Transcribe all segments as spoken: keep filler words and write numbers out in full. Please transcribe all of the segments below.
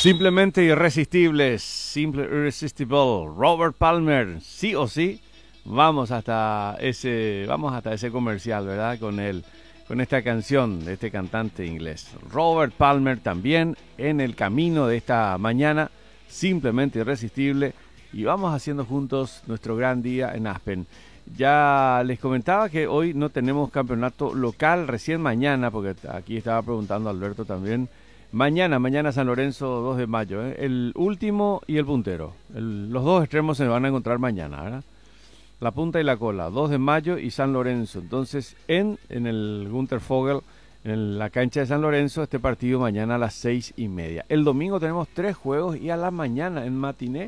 Simplemente irresistibles, simple irresistible. Robert Palmer, sí o sí, vamos hasta ese, vamos hasta ese comercial, ¿verdad? Con el, con esta canción de este cantante inglés. Robert Palmer también en el camino de esta mañana, simplemente irresistible. Y vamos haciendo juntos nuestro gran día en Aspen. Ya les comentaba que hoy no tenemos campeonato local, recién mañana, porque aquí estaba preguntando Alberto también. Mañana, mañana San Lorenzo, dos de mayo, ¿eh? El último y el puntero. El, los dos extremos se van a encontrar mañana, ¿verdad? La punta y la cola, dos de mayo y San Lorenzo. Entonces, en, en el Gunter Fogel, en la cancha de San Lorenzo, este partido mañana a las seis y media. El domingo tenemos tres juegos y a la mañana en matiné,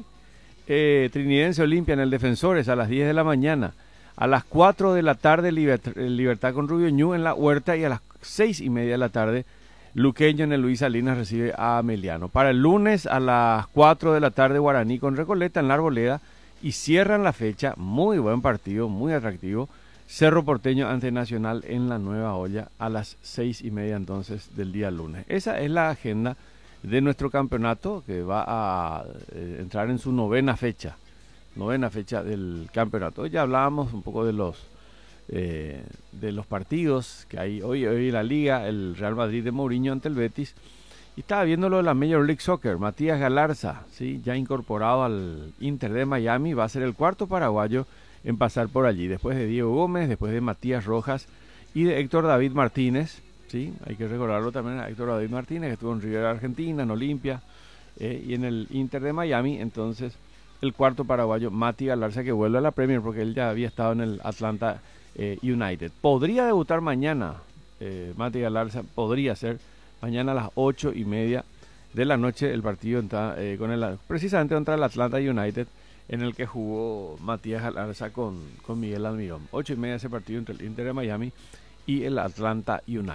eh, Trinidense Olimpia en el Defensores a las diez de la mañana. A las cuatro de la tarde, Libert- Libertad con Rubio Ñu en la Huerta, y a las seis y media de la tarde, Luqueño en el Luis Salinas recibe a Ameliano. Para el lunes a las cuatro de la tarde, Guaraní con Recoleta en la Arboleda, y cierran la fecha, muy buen partido, muy atractivo, Cerro Porteño ante Nacional en la Nueva Olla a las seis y media entonces del día lunes. Esa es la agenda de nuestro campeonato, que va a eh, entrar en su novena fecha, novena fecha del campeonato. Hoy ya hablábamos un poco de los Eh, de los partidos que hay hoy, hoy en la liga, el Real Madrid de Mourinho ante el Betis, y estaba viendo lo de la Major League Soccer. Matías Galarza, ¿sí?, ya incorporado al Inter de Miami, va a ser el cuarto paraguayo en pasar por allí, después de Diego Gómez, después de Matías Rojas y de Héctor David Martínez, ¿sí? Hay que recordarlo también a Héctor David Martínez, que estuvo en River Argentina, en Olimpia, eh, y en el Inter de Miami. Entonces, el cuarto paraguayo, Mati Galarza, que vuelve a la Premier porque él ya había estado en el Atlanta Eh, United. Podría debutar mañana, eh, Mati Galarza, podría ser mañana a las ocho y media de la noche el partido entra, eh, con el, precisamente contra el Atlanta United, en el que jugó Matías Galarza con, con Miguel Almirón. Ocho y media ese partido entre el Inter de Miami y el Atlanta United.